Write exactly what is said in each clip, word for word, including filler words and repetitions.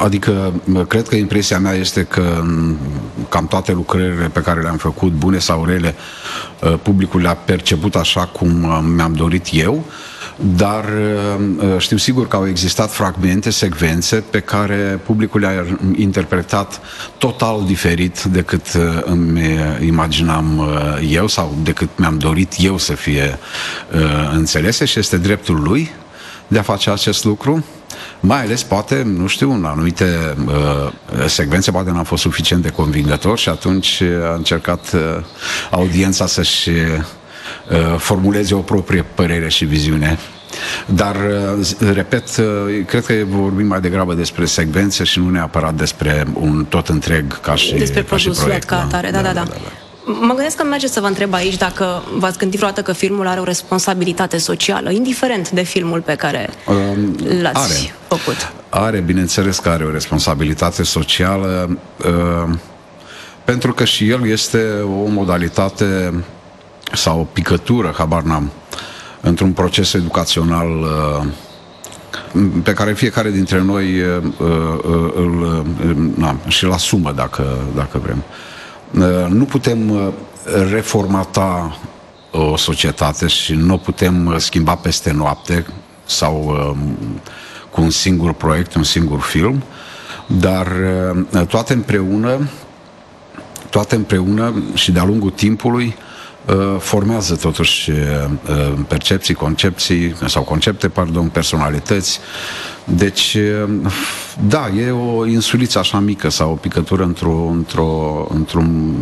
Adică, cred că impresia mea este că cam toate lucrările pe care le-am făcut, bune sau rele, publicul le-a perceput așa cum mi-am dorit eu, dar știu sigur că au existat fragmente, secvențe pe care publicul le-a interpretat total diferit decât îmi imaginam eu sau decât mi-am dorit eu să fie înțelese, și este dreptul lui de a face acest lucru. Mai ales, poate, nu știu, în anumite uh, secvențe poate n-am fost suficient de convingător și atunci a încercat uh, audiența să-și uh, formuleze o proprie părere și viziune. Dar, uh, repet, uh, cred că vorbim mai degrabă despre secvențe și nu neapărat despre un tot întreg ca și, despre ca și proiect. Ca atare, da, da, da. da, da, da. Mă gândesc că merge să vă întreb aici dacă v-ați gândit vreodată că filmul are o responsabilitate socială, indiferent de filmul pe care um, l-ați are. făcut. Are, bineînțeles că are o responsabilitate socială, uh, pentru că și el este o modalitate sau o picătură, habar n-am, într-un proces educațional uh, pe care fiecare dintre noi uh, uh, îl, uh, na, și-l asumă, dacă, dacă vrem. Nu putem reformata o societate și nu putem schimba peste noapte sau cu un singur proiect, un singur film, dar toate împreună, toate împreună și de-a lungul timpului formează totuși percepții, concepții sau concepte, pardon, personalități. Deci, da, e o insuliță așa mică sau o picătură într-o într-o într-un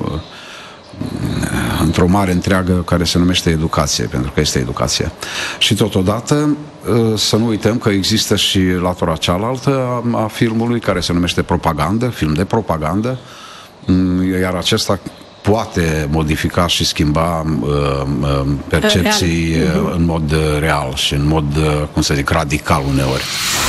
într-o mare întreagă care se numește educație, pentru că este educație. Și totodată să nu uităm că există și latura cealaltă a filmului, care se numește propagandă, film de propagandă, iar acesta poate modifica și schimba uh, percepții real. în mod real și în mod, cum să zic, radical uneori.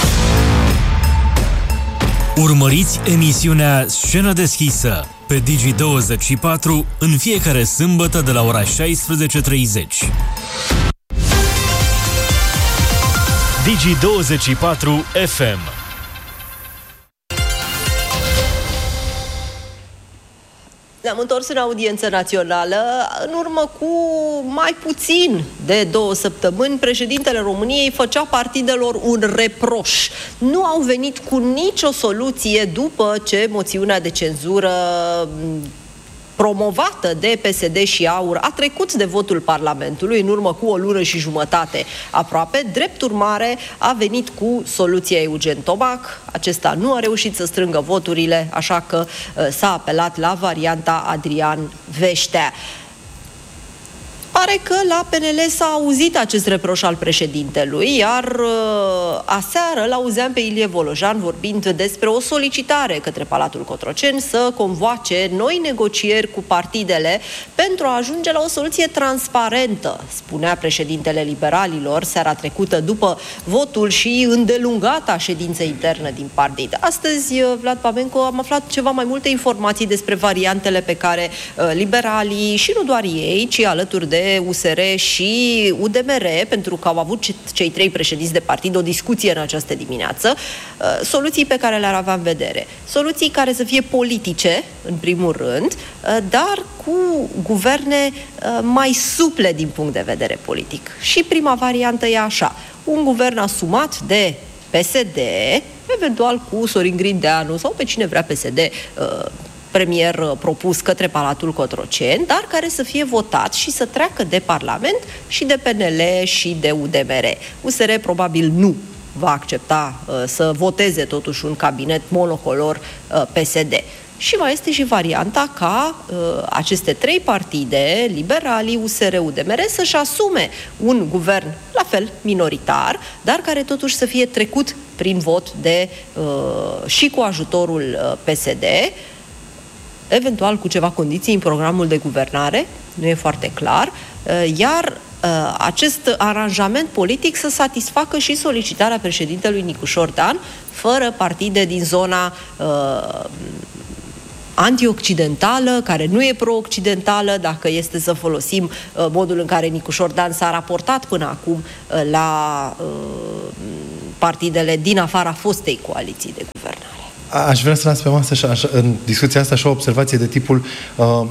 Urmăriți emisiunea Scenă deschisă pe Digi douăzeci și patru în fiecare sâmbătă de la ora șaisprezece treizeci. Digi douăzeci și patru F M. Ne-am întors în audiență națională. În urmă cu mai puțin de două săptămâni, președintele României făcea partidelor un reproș. Nu au venit cu nicio soluție după ce moțiunea de cenzură promovată de P S D și AUR a trecut de votul Parlamentului în urmă cu o lună și jumătate aproape. Drept urmare, a venit cu soluția Eugen Tomac. Acesta nu a reușit să strângă voturile, așa că uh, s-a apelat la varianta Adrian Veștea. Pare că la P N L s-a auzit acest reproș al președintelui, iar uh, aseară l-auzeam pe Ilie Volojan vorbind despre o solicitare către Palatul Cotroceni să convoace noi negocieri cu partidele pentru a ajunge la o soluție transparentă, spunea președintele liberalilor seara trecută după votul și îndelungata ședință internă din partid. Astăzi, Vlad Pamenco, am aflat ceva mai multe informații despre variantele pe care uh, liberalii, și nu doar ei, ci alături de U S R și U D M R, pentru că au avut cei trei președinți de partid o discuție în această dimineață, soluții pe care le-ar avea în vedere. Soluții care să fie politice, în primul rând, dar cu guverne mai suple din punct de vedere politic. Și prima variantă e așa: un guvern asumat de P S D, eventual cu Sorin Grindeanu sau pe cine vrea P S D, premier propus către Palatul Cotroceni, dar care să fie votat și să treacă de Parlament și de P N L și de U D M R. U S R probabil nu va accepta uh, să voteze totuși un cabinet monocolor uh, P S D. Și mai este și varianta ca uh, aceste trei partide, liberalii, U S R, U D M R, să-și asume un guvern la fel minoritar, dar care totuși să fie trecut prin vot de uh, și cu ajutorul uh, P S D, eventual cu ceva condiții în programul de guvernare, nu e foarte clar, iar acest aranjament politic să satisfacă și solicitarea președintelui Nicușor Dan, fără partide din zona uh, anti-occidentală, care nu e pro-occidentală, dacă este să folosim uh, modul în care Nicușor Dan s-a raportat până acum uh, la uh, partidele din afara fostei coaliții de guvernare. Aș vrea să las pe masă așa, așa, în discuția asta și o observație de tipul, uh, o,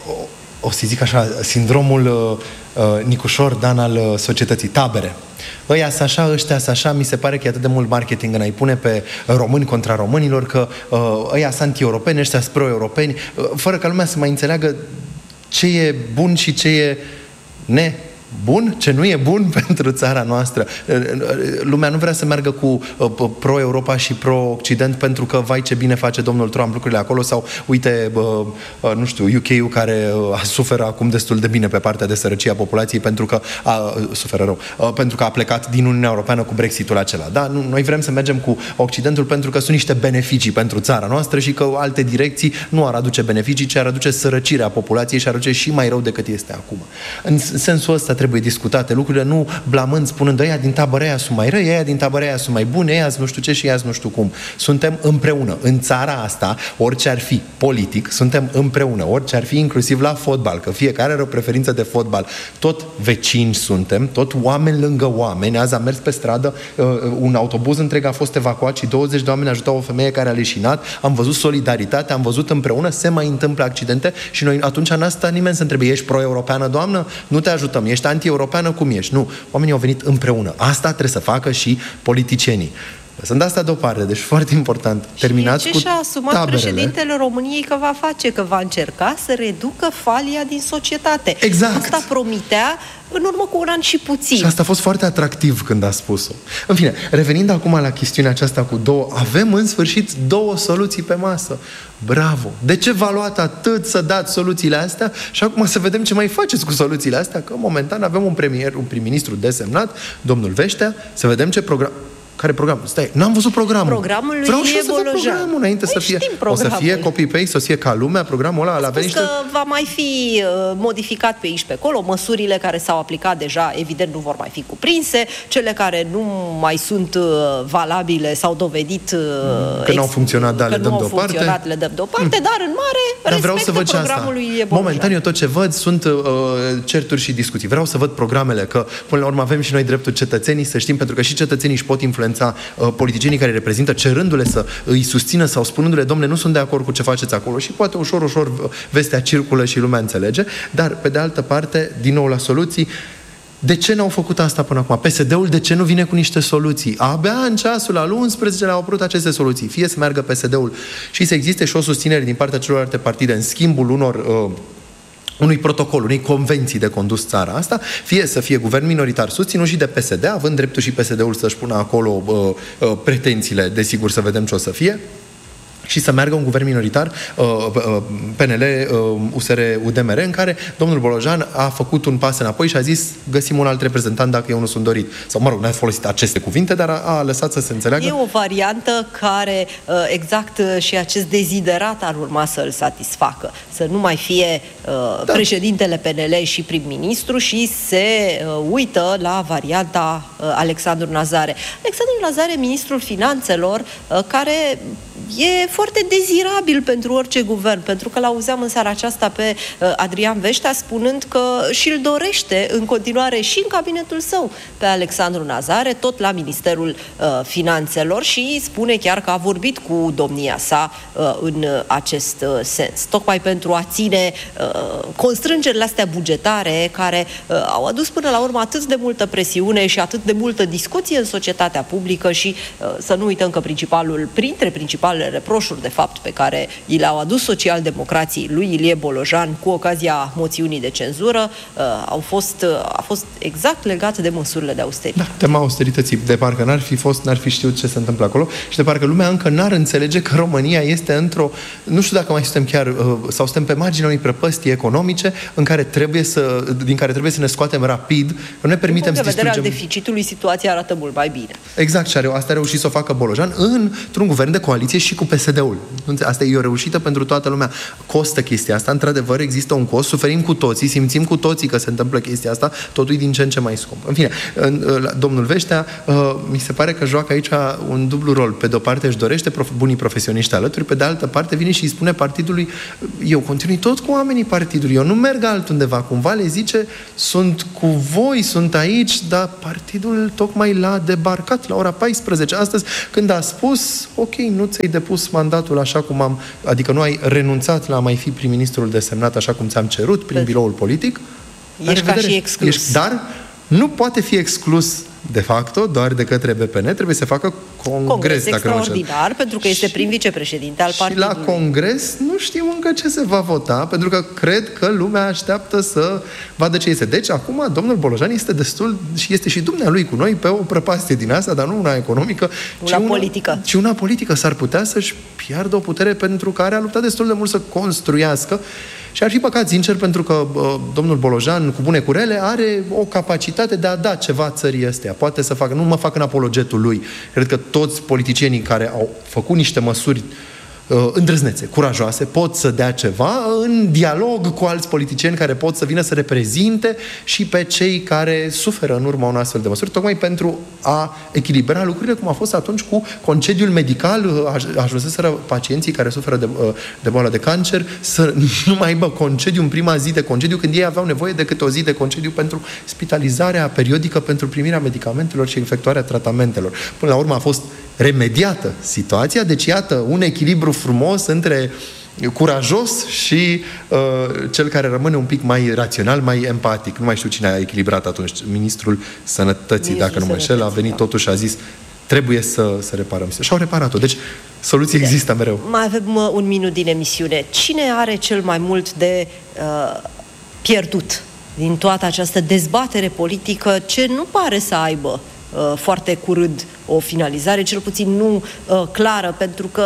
o să zic așa, sindromul uh, uh, Nicușor Dan al uh, societății, tabere. Ăia să așa, ăștia să așa, mi se pare că e atât de mult marketing în a-i pune pe români contra românilor, că uh, ăia sunt anti-europeni, ăștia sunt pro-europeni, uh, fără ca lumea să mai înțeleagă ce e bun și ce e ne bun, ce nu e bun pentru țara noastră. Lumea nu vrea să meargă cu uh, pro-Europa și pro-Occident pentru că, vai, ce bine face domnul Trump lucrurile acolo, sau, uite, uh, uh, nu știu, U K-ul care uh, suferă acum destul de bine pe partea de sărăcie a populației pentru că, uh, suferă rău, uh, pentru că a plecat din Uniunea Europeană cu Brexitul acela. Da? Nu, noi vrem să mergem cu Occidentul pentru că sunt niște beneficii pentru țara noastră și că alte direcții nu ar aduce beneficii, ci ar aduce sărăcirea populației și ar aduce și mai rău decât este acum. În sensul ăsta trebuie discutate lucrurile, nu blamând, spunând ăia din tabăra aia sunt mai răi, ăia din tabăra aia sunt mai buni, ăia nu știu ce și ăia nu știu cum. Suntem împreună. În țara asta, orice ar fi politic, suntem împreună. Orice ar fi, inclusiv la fotbal, că fiecare are o preferință de fotbal. Tot vecini suntem, tot oameni lângă oameni. Azi am mers pe stradă, un autobuz întreg a fost evacuat și douăzeci de oameni ajutau o femeie care a leșinat. Am văzut solidaritate, am văzut împreună, se mai întâmplă accidente și noi atunci n-a stat nimeni să întrebe, ești pro-europeană, doamnă? Nu te ajutăm, ești anti-europeană, cum ești? Nu. Oamenii au venit împreună. Asta trebuie să facă și politicienii. Sunt asta deoparte, deci foarte important. Terminați cu ce și-a asumat taberele. Președintele României că va face, că va încerca să reducă falia din societate. Exact. Asta promitea în urmă cu un an și puțin. Și asta a fost foarte atractiv când a spus-o. În fine, revenind acum la chestiunea aceasta cu două, avem în sfârșit două soluții pe masă. Bravo! De ce v-a luat atât să dați soluțiile astea și acum să vedem ce mai faceți cu soluțiile astea? Că momentan avem un premier, un prim-ministru desemnat, domnul Veștea, să vedem ce program... Care program? Stai, n-am văzut programul. Programul lui Vreau și Ilie să văd Bolojan. programul înainte să fie. O să fie copy-paste, o să fie ca lumea, programul ăla. A la spus niște... că va mai fi uh, modificat pe aici pe acolo. Măsurile care s-au aplicat deja, evident, nu vor mai fi cuprinse. Cele care nu mai sunt uh, valabile s-au dovedit uh, că ex... nu au funcționat, da, le dăm deoparte. le dăm deoparte, mm. dar în mare dar vreau să văd programul lui Ilie Bolojan. Momentan eu tot ce văd sunt uh, certuri și discuții. Vreau să văd programele, că până la urmă avem și noi dreptul cetățenii să știm, pentru că și cetățenii își pot influența uh, politicienii care reprezintă, cerându-le să îi susțină sau spunându-le, domnule, nu sunt de acord cu ce faceți acolo, și poate ușor, ușor vestea circulă și lumea înțelege, dar pe de altă parte, din nou la soluții, de ce n-au făcut asta până acum? P S D-ul de ce nu vine cu niște soluții? Abia în ceasul al unsprezecelea au apărut aceste soluții. Fie să meargă P S D-ul și să existe și o susținere din partea celorlalte partide în schimbul unor uh, unui protocol, unei convenții de condus țara asta, fie să fie guvern minoritar susținut și de P S D, având dreptul și P S D-ul să-și pună acolo uh, uh, pretențiile, desigur, să vedem ce o să fie, și să meargă un guvern minoritar, uh, uh, P N L, uh, U S R, U D M R, în care domnul Bolojan a făcut un pas înapoi și a zis, găsim un alt reprezentant dacă eu nu sunt dorit. Sau, mă rog, n-a folosit aceste cuvinte, dar a, a lăsat să se înțeleagă. E o variantă care, uh, exact uh, și acest deziderat ar urma să îl satisfacă. Să nu mai fie uh, da. președintele P N L și prim-ministru și se uh, uită la varianta uh, Alexandru Nazare. Alexandru Nazare, ministrul finanțelor, uh, care e foarte dezirabil pentru orice guvern, pentru că l-auzeam în seara aceasta pe uh, Adrian Veștea spunând că și-l dorește în continuare și în cabinetul său pe Alexandru Nazare, tot la Ministerul uh, Finanțelor, și spune chiar că a vorbit cu domnia sa uh, în uh, acest uh, sens. Tocmai pentru a ține uh, constrângerile astea bugetare care uh, au adus până la urmă atât de multă presiune și atât de multă discuție în societatea publică și uh, să nu uităm că principalul, printre principalele reproșuri, de fapt, pe care i le-au adus socialdemocrații lui Ilie Bolojan cu ocazia moțiunii de cenzură, uh, au fost, uh, a fost exact legat de măsurile de austeritate. Da, tema austerității. De parcă n-ar fi fost, n-ar fi știut ce se întâmplă acolo și de parcă lumea încă n-ar înțelege că România este într-o, nu știu dacă mai suntem chiar, uh, sau suntem pe marginea unei prăpăstii economice în care trebuie să, din care trebuie să ne scoatem rapid, că nu ne permitem să distrugem. Din punct de vedere al deficitului, situația arată mult mai bine. Exact, și asta a reușit să o facă Bolojan într-un guvern de coaliție și cu P S D-ul. asta e o reușită pentru toată lumea. Costă chestia asta, într-adevăr există un cost, suferim cu toții, simțim cu toții că se întâmplă chestia asta, totul e din ce în ce mai scump. În fine, domnul Veștea, mi se pare că joacă aici un dublu rol. Pe de o parte își dorește bunii profesioniști alături, pe de altă parte vine și îi spune partidului, eu continui tot cu oamenii partidului, eu nu merg altundeva. Cumva le zice, sunt cu voi, sunt aici, dar partidul tocmai l-a debarcat la ora paisprezece astăzi, când a spus, ok, nu ți-ai depus mandatul așa cum am, adică nu ai renunțat la a mai fi prim-ministrul desemnat așa cum ți-am cerut prin biroul politic. Ești ca și exclus. Ești, dar nu poate fi exclus de facto doar de către B P N, trebuie să facă congres. Congres extraordinar, nu pentru că este prim vicepreședinte al partidului. Și la congres nu știm încă ce se va vota, pentru că cred că lumea așteaptă să vadă ce este. Deci acum domnul Bolojan este destul, și este și dumnealui cu noi, pe o prăpastie din asta, dar nu una economică, una ci politică. Una, ci una politică. S-ar putea să-și piardă o putere pentru care a luptat destul de mult să construiască. Și ar fi păcat, sincer, pentru că uh, domnul Bolojan, cu bune curele, are o capacitate de a da ceva țării astea. Poate să facă, nu mă fac în apologetul lui. Cred că toți politicienii care au făcut niște măsuri uh, îndrăznețe, curajoase, pot să dea ceva în dialog cu alți politicieni care pot să vină să reprezinte și pe cei care suferă în urma unor astfel de măsuri, tocmai pentru a echilibra lucrurile, cum a fost atunci cu concediul medical. Ajunseseră pacienții care suferă de, de boală de cancer să nu mai aibă concediu în prima zi de concediu, când ei aveau nevoie de câte o zi de concediu pentru spitalizarea periodică, pentru primirea medicamentelor și efectuarea tratamentelor. Până la urmă a fost remediată situația, deci iată un echilibru frumos între curajos și uh, cel care rămâne un pic mai rațional, mai empatic. Nu mai știu cine a echilibrat atunci, ministrul Sănătății, Ministrul dacă nu mă înșel, a venit da. totuși și a zis trebuie să, să reparăm. Și au reparat-o. Deci soluții de. există mereu. Mai avem uh, un minut din emisiune. Cine are cel mai mult de uh, pierdut din toată această dezbatere politică, ce nu pare să aibă uh, foarte curând o finalizare, cel puțin nu uh, clară, pentru că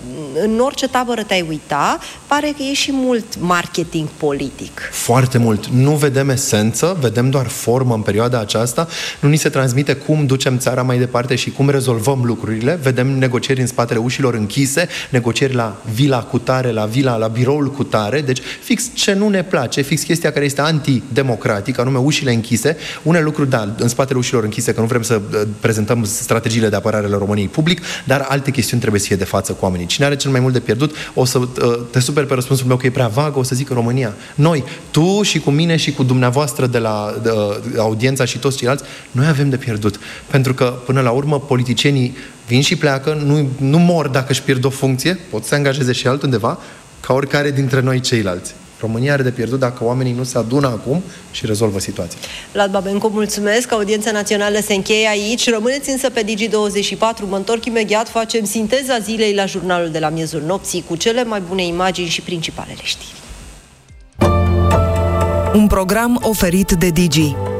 în orice tabără te-ai uita, pare că e și mult marketing politic. Foarte mult. Nu vedem esență, vedem doar formă în perioada aceasta, nu ni se transmite cum ducem țara mai departe și cum rezolvăm lucrurile, vedem negocieri în spatele ușilor închise, negocieri la vila cu tare, la vila, la biroul cu tare, deci fix ce nu ne place, fix chestia care este antidemocratică, anume ușile închise, unele lucruri, da, în spatele ușilor închise, că nu vrem să prezentăm strategiile de apărare ale României public, dar alte chestiuni trebuie să fie de față cu oamenii. Cine are cel mai mult de pierdut, o să te super pe răspunsul meu că e prea vag, o să zic România. Noi, tu și cu mine și cu dumneavoastră de la de, de audiența și toți ceilalți, noi avem de pierdut. Pentru că, până la urmă, politicienii vin și pleacă, nu, nu mor dacă își pierd o funcție, pot să se angajeze și altundeva, ca oricare dintre noi ceilalți. România are de pierdut dacă oamenii nu se adună acum și rezolvă situația. Vlad Babenco, mulțumesc. Audiența națională se încheie aici. Rămâneți însă pe Digi douăzeci și patru. Mă întorc imediat. Facem sinteza zilei la jurnalul de la miezul nopții cu cele mai bune imagini și principalele știri. Un program oferit de Digi.